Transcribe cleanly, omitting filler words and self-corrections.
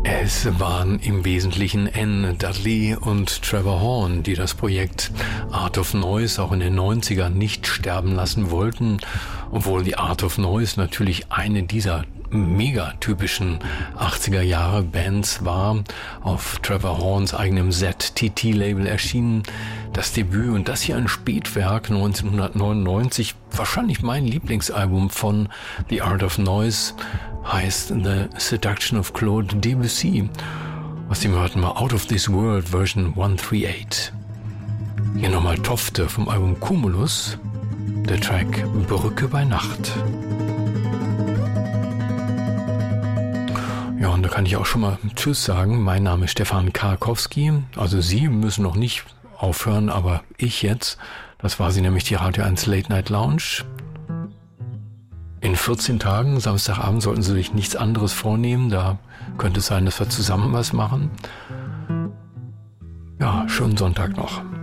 Es waren im Wesentlichen Anne Dudley und Trevor Horn, die das Projekt Art of Noise auch in den 90ern nicht sterben lassen wollten, obwohl die Art of Noise natürlich eine dieser megatypischen 80er Jahre Bands war, auf Trevor Horns eigenem ZTT-Label erschienen. Das Debüt und das hier ein Spätwerk 1999, wahrscheinlich mein Lieblingsalbum von The Art of Noise, heißt The Seduction of Claude Debussy. Aus dem hörten wir Out of This World Version 138. Hier nochmal Tofte vom Album Cumulus, der Track Brücke bei Nacht. Ja, und da kann ich auch schon mal Tschüss sagen. Mein Name ist Stefan Karkowski. Also Sie müssen noch nicht aufhören, aber ich jetzt. Das war sie nämlich, die Radio 1 Late Night Lounge. In 14 Tagen, Samstagabend, sollten Sie sich nichts anderes vornehmen. Da könnte es sein, dass wir zusammen was machen. Ja, schönen Sonntag noch.